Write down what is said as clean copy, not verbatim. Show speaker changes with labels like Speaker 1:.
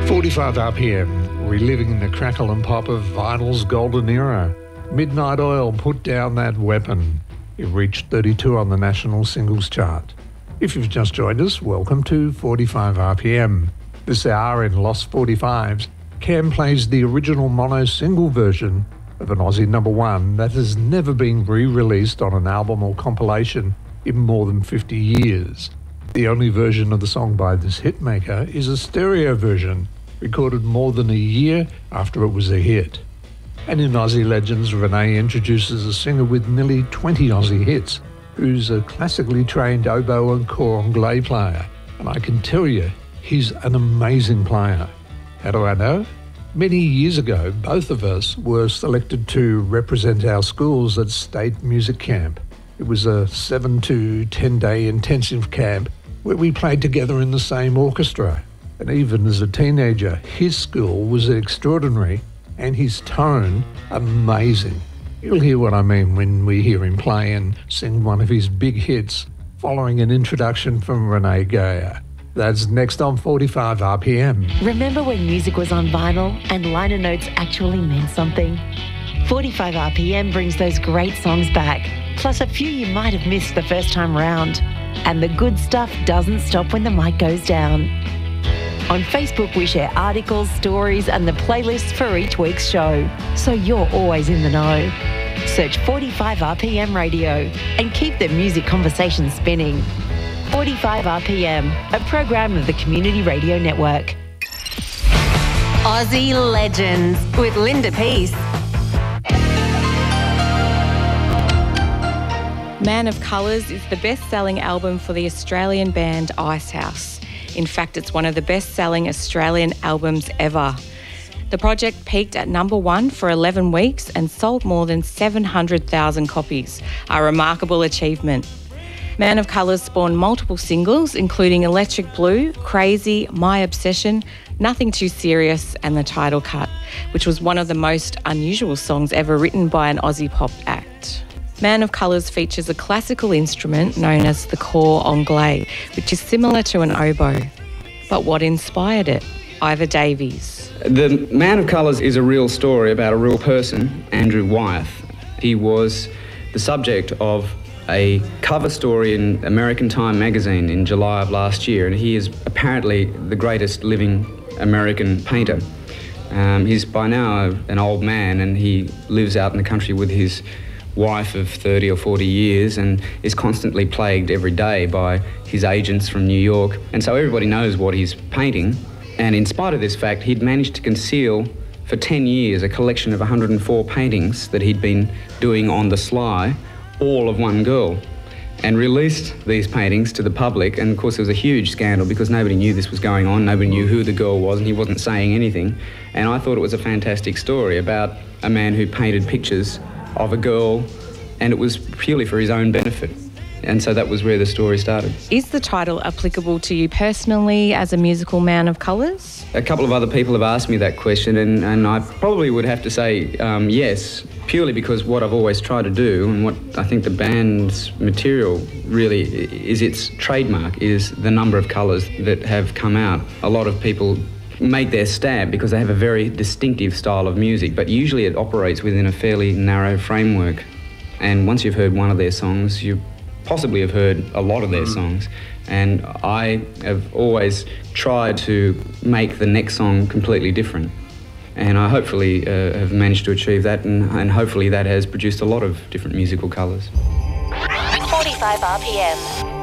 Speaker 1: 45 RPM, reliving the crackle and pop of vinyl's golden era. Midnight Oil put down that weapon. It reached 32 on the national singles chart. If you've just joined us, welcome to 45 RPM. This hour in Lost 45s, Cam plays the original mono single version of an Aussie number one that has never been re-released on an album or compilation in more than 50 years. The only version of the song by this hitmaker is a stereo version, recorded more than a year after it was a hit. And in Aussie Legends, Renee introduces a singer with nearly 20 Aussie hits, who's a classically trained oboe and cor anglais player. And I can tell you, he's an amazing player. How do I know? Many years ago, both of us were selected to represent our schools at State Music Camp. It was a 7 to 10 day intensive camp where we played together in the same orchestra. And even as a teenager, his skill was extraordinary and his tone amazing. You'll hear what I mean when we hear him play and sing one of his big hits, following an introduction from Renee Geyer. That's next on 45 RPM.
Speaker 2: Remember when music was on vinyl and liner notes actually meant something? 45 RPM brings those great songs back, plus a few you might have missed the first time round. And the good stuff doesn't stop when the mic goes down. On Facebook, we share articles, stories, and the playlists for each week's show, so you're always in the know. Search 45 RPM Radio and keep the music conversation spinning. 45 RPM, a program of the Community Radio Network.
Speaker 3: Aussie Legends with Linda Peace.
Speaker 4: Man of Colours is the best-selling album for the Australian band Icehouse. In fact, it's one of the best-selling Australian albums ever. The project peaked at number one for 11 weeks and sold more than 700,000 copies, a remarkable achievement. Man of Colours spawned multiple singles, including Electric Blue, Crazy, My Obsession, Nothing Too Serious, and the title cut, which was one of the most unusual songs ever written by an Aussie pop act. Man of Colours features a classical instrument known as the cor anglais, which is similar to an oboe. But what inspired it? Ivor Davies.
Speaker 5: The Man of Colours is a real story about a real person, Andrew Wyeth. He was the subject of a cover story in American Time magazine in July of last year, and he is apparently the greatest living American painter. He's by now an old man, and he lives out in the country with his wife of 30 or 40 years and is constantly plagued every day by his agents from New York. And so everybody knows what he's painting. And in spite of this fact, he'd managed to conceal for 10 years a collection of 104 paintings that he'd been doing on the sly, all of one girl, and released these paintings to the public. And of course there was a huge scandal because nobody knew this was going on, nobody knew who the girl was, and he wasn't saying anything. And I thought it was a fantastic story about a man who painted pictures of a girl, and it was purely for his own benefit. And so that was where the story started.
Speaker 4: Is the title applicable to you personally as a musical man of colours?
Speaker 5: A couple of other people have asked me that question, and I probably would have to say yes, purely because what I've always tried to do, and what I think the band's material really is its trademark, is the number of colours that have come out. A lot of people make their stamp because they have a very distinctive style of music, but usually it operates within a fairly narrow framework. And once you've heard one of their songs, you possibly have heard a lot of their songs. And I have always tried to make the next song completely different. And I hopefully have managed to achieve that, and hopefully that has produced a lot of different musical colours.
Speaker 3: 45 RPM.